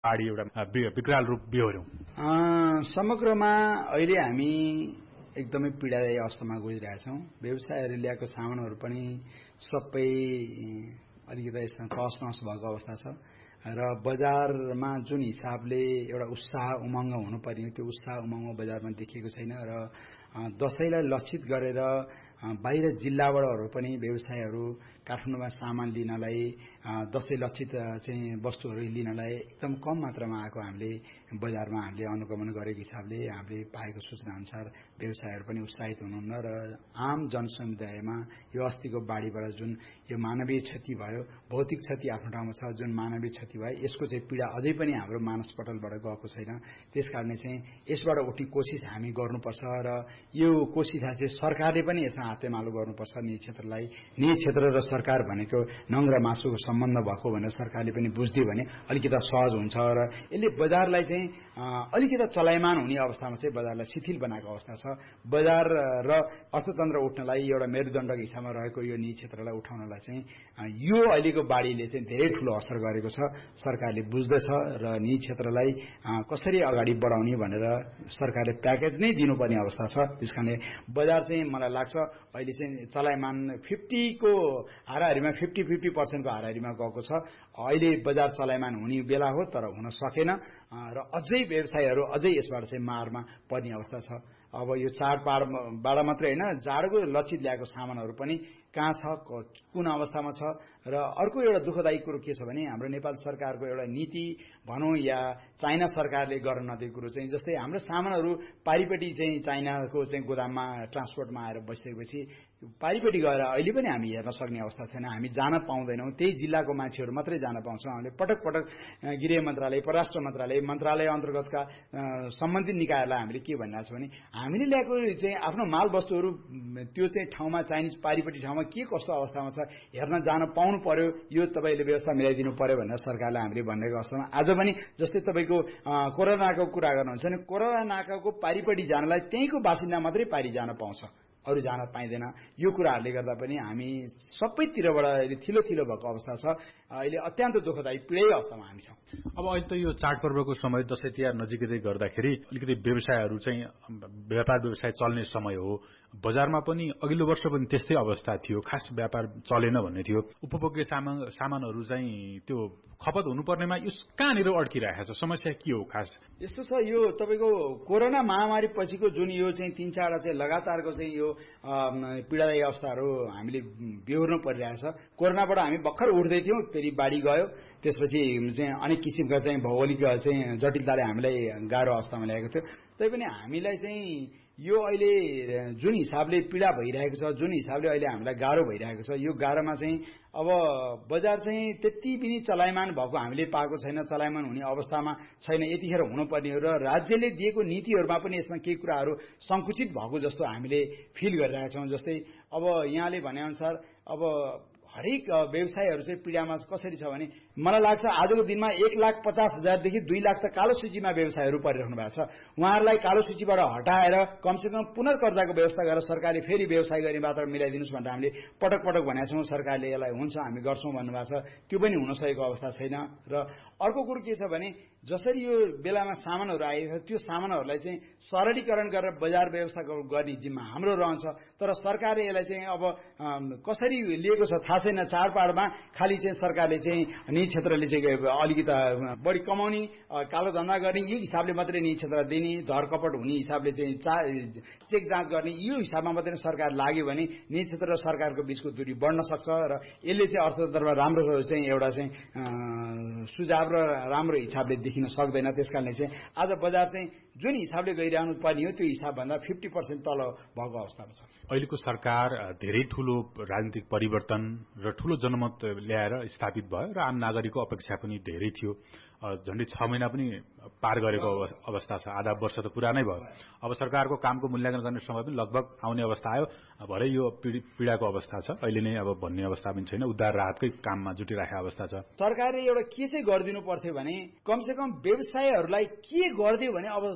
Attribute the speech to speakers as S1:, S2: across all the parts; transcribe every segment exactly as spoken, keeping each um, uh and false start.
S1: बाढी एउटा विकराल रूप बिहोर्यौं?
S2: समग्रमा अहिले हामी एकदमै पीडादायी अवस्थामा गुजिरहेछौँ। व्यवसायहरू ल्याएको सामानहरू पनि सबै अलिकति यसमा तहस नहस भएको अवस्था छ र बजारमा जुन हिसाबले एउटा उत्साह उमङ्ग हुनुपर्ने त्यो उत्साह उमङ्ग बजारमा देखिएको छैन र दशैंलाई लक्षित गरेर बाहिर जिल्लाबाटहरू पनि व्यवसायहरू काठमाडौँमा सामान लिनलाई दशैं लक्षित चाहिँ वस्तुहरू लिनलाई एकदम कम मात्रामा आएको हामीले बजारमा हामीले अनुगमन गरेको हिसाबले हामीले पाएको सूचना अनुसार व्यवसायहरू पनि उत्साहित हुनुहुन्न र आम जनसमुदायमा यो अस्तिको बाढीबाट जुन यो मानवीय क्षति भयो, भौतिक क्षति आफ्नो ठाउँमा छ, जुन मानवीय क्षति भयो यसको चाहिँ पीडा अझै पनि हाम्रो मानसपटलबाट गएको छैन। त्यसकारणले चाहिँ यसबाट उठ्ने कोसिस हामी गर्नुपर्छ र यो कोसिसलाई चाहिँ सरकारले पनि यसमा हातेमालो गर्नुपर्छ। निजी क्षेत्रलाई निजी क्षेत्र र सरकार भनेको नङ र मासुको सम्बन्ध भएको भनेर सरकारले पनि बुझ्दियो भने अलिकति सहज हुन्छ र यसले बजारलाई चाहिँ अलिकति चलायमान हुने अवस्थामा चाहिँ बजारलाई शिथिल बनाएको अवस्था छ। बजार र अर्थतन्त्र उठ्नलाई एउटा मेरुदण्डको हिसाबमा रहेको यो निजी क्षेत्रलाई उठाउनलाई चाहिँ यो अहिलेको बाढीले चाहिँ धेरै ठूलो असर गरेको छ। सरकारले बुझ्दछ र निजी क्षेत्रलाई कसरी अगाडि बढाउने भनेर सरकारले प्याकेज नै दिनुपर्ने अवस्था छ। त्यसकारणले बजार चाहिँ मलाई लाग्छ अहिले चाहिँ चलायमान फिफ्टी को हाराहारीमा फिफ्टी फिफ्टी पर्सेन्टको हाराहारीमा गएको छ। अहिले बजार चलायमान हुने बेला हो तर हुन सकेन र अझै व्यवसायहरू अझै यसबाट चाहिँ मारमा पर्ने अवस्था छ। अब यो चाडबाडबाट मात्रै होइन, जाडोको लक्षित ल्याएको सामानहरू पनि कहाँ छ, कुन अवस्थामा छ र अर्को एउटा दुःखदायी कुरो के छ भने हाम्रो नेपाल सरकारको एउटा नीति भनौँ या चाइना सरकारले गर्न नदिएको कुरो चाहिँ जस्तै हाम्रो सामानहरू पारिपट्टि चाहिँ चाइनाको चाहिँ गोदाममा ट्रान्सपोर्टमा आएर बसिसकेपछि पारिपट्टि गएर अहिले पनि हामी हेर्न सक्ने अवस्था छैन। हामी जान पाउँदैनौँ, त्यही जिल्लाको मान्छेहरू मात्रै जान पाउँछौँ। हामीले पटक पटक गृह मन्त्रालय, परराष्ट्र मन्त्रालय, मन्त्रालय अन्तर्गतका सम्बन्धित निकायहरूलाई हामीले के भनिरहेको छ भने हामीले ल्याएको चाहिँ आफ्नो माल वस्तुहरू त्यो चाहिँ ठाउँमा चाइनिज पारिपट्टि ठाउँमा के कस्तो अवस्थामा छ हेर्न जान पाउनु पर्यो, यो तपाईँले व्यवस्था मिलाइदिनु पर्यो भनेर सरकारलाई हामीले भनेको अवस्थामा आज पनि जस्तै तपाईँको कोरोना नाकाको कुरा गर्नुहुन्छ भने कोरोना नाकाको पारिपट्टि जानलाई त्यहीँको बासिन्दा मात्रै पारि जान पाउँछ, अरू जान पाइँदैन। यो कुराहरूले गर्दा पनि हामी सबैतिरबाट थिलो थिलो भएको अवस्था छ। अहिले अत्यन्त दुःखदायी पीडै अवस्थामा हामी छौँ।
S1: अब अहिले त यो चाडपर्वको समय दशैं तिहार नजिकै गर्दाखेरि अलिकति व्यवसायहरू चाहिँ व्यापार व्यवसाय चल्ने समय हो। बजारमा पनि अघिल्लो वर्ष पनि त्यस्तै अवस्था थियो, खास व्यापार चलेन भन्ने थियो। उपभोग्य सामान सामानहरू चाहिँ त्यो खपत हुनुपर्नेमा यो कहाँनिर अड्किरहेको छ, समस्या के हो खास?
S2: यस्तो छ, यो तपाईँको कोरोना महामारी पछिको जुन यो चाहिँ तीन चारवटा चाहिँ लगातारको चाहिँ यो पीडादायी अवस्थाहरू हामीले बेहोर्नु परिरहेछ। कोरोनाबाट हामी भर्खर उठ्दै थियौँ, फेरि बाढी गयो, त्यसपछि चाहिँ अनेक किसिमका चाहिँ भौगोलिक चाहिँ जटिलताले हामीलाई गाह्रो अवस्थामा ल्याएको थियो। तैपनि हामीलाई चाहिँ यो अहिले जुन हिसाबले पीडा भइरहेको छ, जुन हिसाबले अहिले हामीलाई गाह्रो भइरहेको छ, यो गाह्रोमा चाहिँ अब बजार चाहिँ त्यति पनि चलायमान भएको हामीले पाएको छैन, चलायमान हुने अवस्थामा छैन। यतिखेर हुनुपर्ने हो र राज्यले दिएको नीतिहरूमा पनि यसमा केही कुराहरू सङ्कुचित भएको जस्तो हामीले फिल गरिरहेका छौँ। जस्तै अब यहाँले भनेअनुसार अब हरेक व्यवसायहरू चाहिँ पीडामा कसरी छ भने मलाई लाग्छ आजको दिनमा एक लाख पचास हजारदेखि दुई लाख त कालो सूचीमा व्यवसायहरू परिरहनु भएको छ। उहाँहरूलाई कालो सूचीबाट हटाएर कमसेकम पुनर्कर्जाको व्यवस्था गरेर सरकारले फेरि व्यवसाय गर्ने वातावरण मिलाइदिनुहोस् भनेर हामीले पटक पटक भनेका छौँ। सरकारले यसलाई हुन्छ हामी गर्छौँ भन्नुभएको छ, त्यो पनि हुन सकेको अवस्था छैन। र अर्को कुरो के छ भने जसरी यो बेलामा सामानहरू आएको छ त्यो सामानहरूलाई चाहिँ सरलीकरण गरेर बजार व्यवस्था गर्ने जिम्मा हाम्रो रहन्छ। तर सरकारले यसलाई चाहिँ अब कसरी लिएको छ थाहा छैन। चाडबाडमा खालि चाहिँ सरकारले चाहिँ निजी क्षेत्रले चाहिँ अलिकति बढी कमाउने, कालो धन्दा गर्ने यो हिसाबले मात्रै निजी क्षेत्र दिने, धरकपट हुने हिसाबले चाहिँ चा चेक जाँच गर्ने यो हिसाबमा मात्रै सरकार लाग्यो भने निजी क्षेत्र र सरकारको बीचको दूरी बढ्न सक्छ र यसले चाहिँ अर्थतन्त्रमा राम्रो चाहिँ एउटा चाहिँ सुझाव र राम्रो हिसाबले देखिन सक्दैन। त्यसकारणले चाहिँ आज बजार चाहिँ जुन हिसाबले गइरहनु पर्ने हो त्यो हिसाबभन्दा फिफ्टी पर्सेन्ट तल भएको अवस्थामा छ।
S1: अहिलेको सरकार धेरै ठूलो राजनीतिक परिवर्तन र ठूलो जनमत ल्याएर स्थापित भयो र आम नागरिकको अपेक्षा पनि धेरै थियो। झन्डै छ महिना पनि पार गरेको अवस्था छ, आधा वर्ष त पुरा नै भयो। अब सरकारको कामको मूल्याङ्कन गर्ने समय पनि लगभग आउने अवस्था आयो। भरे यो पीडाको अवस्था छ, अहिले नै अब भन्ने अवस्था पनि छैन, उद्धार राहतकै काममा जुटिराखेको अवस्था छ।
S2: सरकारले एउटा के चाहिँ गरिदिनु पर्थ्यो भने कमसेकम व्यवसायहरूलाई के गरिदियो भने अब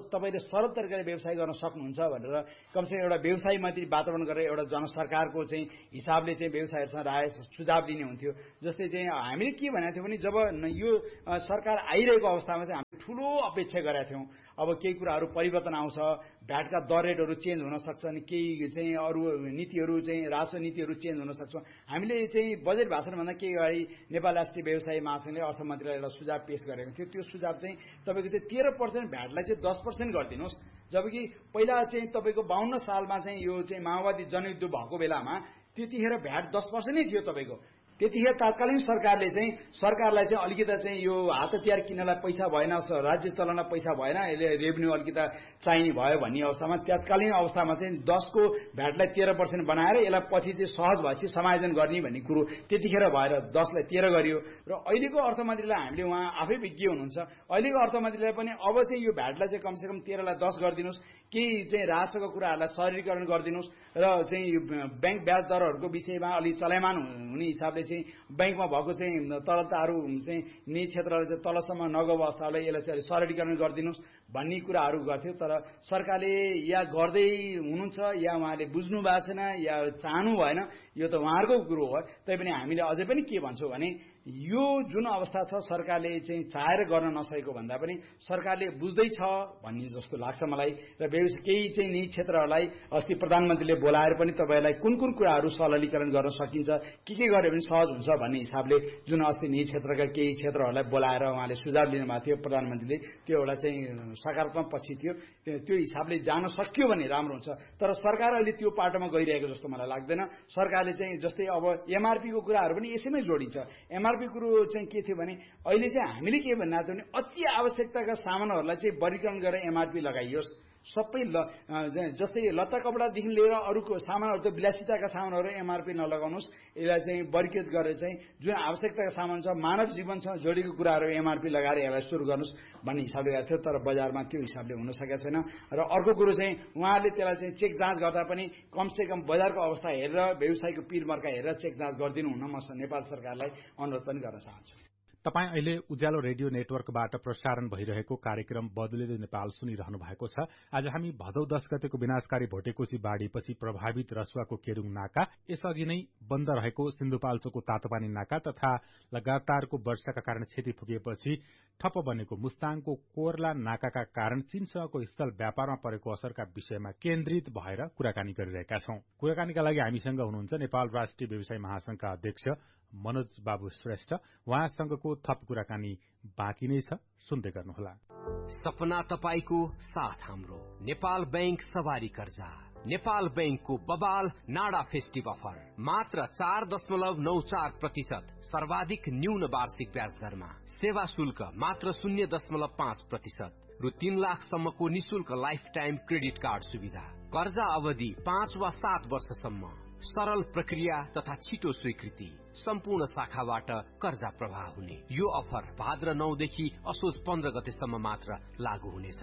S2: तपाईँले सरल तरिकाले व्यवसाय गर्न सक्नुहुन्छ भनेर कमसेकम एउटा व्यवसायमाथि वातावरण गरेर एउटा जनसरकारको चाहिँ हिसाबले चाहिँ व्यवसायहरूसँग राय सुझाव दिने हुन्थ्यो। जस्तै चाहिँ हामीले के भनेको थियौँ भने जब यो सरकार आइरहेको अवस्थामा चाहिँ हामीले ठुलो अपेक्षा गरेका थियौँ। अब केही कुराहरू परिवर्तन आउँछ, भ्याटका दर रेटहरू चेन्ज हुन सक्छन्, केही चाहिँ अरू नीतिहरू चाहिँ राजस्व नीतिहरू चेन्ज हुन सक्छ। हामीले चाहिँ बजेट भाषणभन्दा केही अगाडि नेपाल राष्ट्रिय व्यवसाय महासङ्घले अर्थमन्त्रीलाई एउटा सुझाव पेश गरेको थियो। त्यो सुझाव चाहिँ तपाईँको चाहिँ तेह्र पर्सेन्ट भ्याटलाई चाहिँ दस पर्सेन्ट गरिदिनुहोस्। जबकि पहिला चाहिँ तपाईँको बाहन्न सालमा चाहिँ यो चाहिँ माओवादी जनयुद्ध भएको बेलामा त्यतिखेर भ्याट दस पर्सेन्टै थियो तपाईँको। त्यतिखेर तत्कालीन सरकारले चाहिँ सरकारलाई चाहिँ अलिकता चाहिँ यो हात हतियार किन्नलाई पैसा भएन, राज्य चलाउन पैसा भएन, यसले रेभेन्यू अलिकता चाहिने भयो भन्ने अवस्थामा तत्कालीन अवस्थामा चाहिँ दसको भ्याटलाई तेह्र पर्सेन्ट बनाएर यसलाई पछि चाहिँ सहज भएपछि समायोजन गर्ने भन्ने कुरो त्यतिखेर भएर दसलाई तेह्र गरियो। र अहिलेको अर्थमन्त्रीलाई हामीले उहाँ आफै विज्ञ हुनुहुन्छ, अहिलेको अर्थमन्त्रीलाई पनि अब चाहिँ यो भ्याटलाई चाहिँ कमसेकम तेह्रलाई दस गरिदिनुहोस्, केही चाहिँ राजस्वको कुराहरूलाई सरलीकरण गरिदिनुहोस् र चाहिँ ब्याङ्क ब्याज दरहरूको विषयमा अलि चलायमान हुने हिसाबले चाहिँ बैंकमा भएको चाहिँ तरलताहरू चाहिँ निजी क्षेत्रलाई चाहिँ तलसम्म नगएको अवस्थालाई यसलाई चाहिँ सरलीकरण गरिदिनुहोस् भन्ने कुराहरू गर्थ्यो। तर सरकारले या गर्दै हुनुहुन्छ या उहाँले बुझ्नु भएको छैन या चाहनु भएन, यो त उहाँहरूको कुरो हो। तैपनि हामीले अझै पनि के भन्छौँ भने यो जुन अवस्था छ सरकारले चाहिँ चाहेर गर्न नसकेको भन्दा पनि सरकारले बुझ्दैछ भन्ने जस्तो लाग्छ मलाई। र व्यवसाय केही चाहिँ निजी क्षेत्रहरूलाई अस्ति प्रधानमन्त्रीले बोलाएर पनि तपाईँहरूलाई कुन कुन कुराहरू सरलीकरण गर्न सकिन्छ, के के गर्यो भने सहज हुन्छ भन्ने हिसाबले जुन अस्ति निजी क्षेत्रका केही क्षेत्रहरूलाई बोलाएर उहाँले सुझाव लिनुभएको थियो प्रधानमन्त्रीले, त्यो एउटा चाहिँ सकारात्मक पक्ष थियो। त्यो हिसाबले जान सकियो भने राम्रो हुन्छ। तर सरकार अहिले त्यो पाटोमा गइरहेको जस्तो मलाई लाग्दैन। सरकारले चाहिँ जस्तै अब एमआरपीको कुराहरू पनि यसैमै जोडिन्छ। एमआरपी कुरो चाहिँ के थियो भने अहिले चाहिँ हामीले के भन्नु भने अति आवश्यकताका सामानहरूलाई चाहिँ वर्गीकरण गरेर एमआरपी लगाइयोस्। सबै ल जस्तै लत्ता कपडादेखि लिएर अरूको सामानहरू त विलासिताका सामानहरू एमआरपी नलगाउनुहोस्, यसलाई चाहिँ वर्गीकृत गरेर चाहिँ जुन आवश्यकताका सामान छ मानव जीवनसँग जोडिएको कुराहरू एमआरपी लगाएर यसलाई सुरु गर्नुहोस् भन्ने हिसाबले गएको थियो। तर बजारमा त्यो हिसाबले हुन सकेको छैन। र अर्को कुरो चाहिँ उहाँहरूले त्यसलाई चाहिँ चेक जाँच गर्दा पनि कमसेकम बजारको अवस्था हेरेर व्यवसायको पिरमर्का हेरेर चेक जाँच गरिदिनु हुन म नेपाल सरकारलाई अनुरोध पनि गर्न चाहन्छु।
S1: तपाईँ अहिले उज्यालो रेडियो नेटवर्कबाट प्रसारण भइरहेको कार्यक्रम बदलिँदै नेपाल सुनिरहनु भएको छ। आज हामी भदौ दश गतेको विनाशकारी भोटेकोशी बाढ़ीपछि प्रभावित रसुवाको केरूङ नाका, यसअघि नै बन्द रहेको सिन्धुपाल्चोकको तातोपानी नाका तथा लगातारको वर्षाका कारण क्षति पुगेपछि ठप्प बनेको मुस्ताङको कोर्ला नाकाका कारण चीनसँगको स्थल व्यापारमा परेको असरका विषयमा केन्द्रित भएर कुराकानी गरिरहेका छौं। कुराकानीका लागि हामीसँग हुनुहुन्छ नेपाल राष्ट्रिय व्यवसाय महासंघका अध्यक्ष मनोज बाबु श्रेष्ठ। उहाँसँगको थप कुराकानी बाँकी नै छ, सुन्दै गर्नुहोला।
S3: सपना तपाईको साथ हाम्रो नेपाल बैंक सवारी कर्जा, नेपाल बैंकको बबाल नाडा फेस्टिभ अफर मात्र चार दशमलव नौ चार प्रतिशत सर्वाधिक न्यून वार्षिक ब्याज दरमा, सेवा शुल्क मात्र शून्य दशमलव पाँच प्रतिशत रु तीन लाखसम्मको निशुल्क लाइफ टाइम क्रेडिट कार्ड सुविधा, कर्जा अवधि पाँच वा सात वर्षसम्म, सरल प्रक्रिया तथा छिटो स्वीकृति, सम्पूर्ण शाखाबाट कर्जा प्रवाह हुने। यो अफर भाद्र नौदेखि असोज पन्ध्र गतेसम्म मात्र लागू हुनेछ।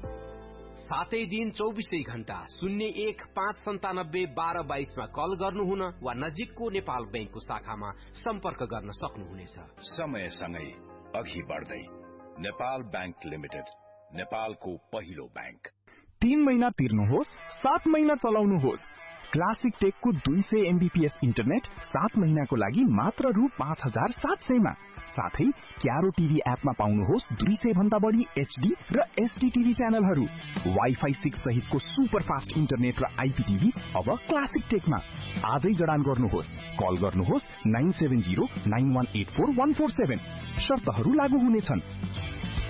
S3: सातै दिन चौबिसै घण्टा शून्य एक पाँच सन्तानब्बे बाह्र बाइसमा कल गर्नुहुन वा नजिकको नेपाल बैंकको शाखामा सम्पर्क गर्न सक्नुहुनेछ।
S4: समयसँगै अघि बढ्दै नेपाल बैंक लिमिटेड, नेपालको पहिलो बैंक।
S5: तीन महिना तिर्नुहोस्, सात महिना चलाउनुहोस्। क्लासिक टेकको दुई सय एमबीपीएस इन्टरनेट सात महिनाको लागि मात्र रु पाँच हजार सात सयमा। साथै क्यारो टिभी एपमा पाउनुहोस् दुई सय भन्दा बढी एचडी र एसडी टिभी च्यानलहरू। वाइफाई सिक्स सहितको सुपर फास्ट इन्टरनेट र आइपीटिभी अब क्लासिक टेकमा। आजै जडान गर्नुहोस्, कल गर्नुहोस् nine seven zero nine one eight four one four seven. शर्तहरू लागू हुनेछन्।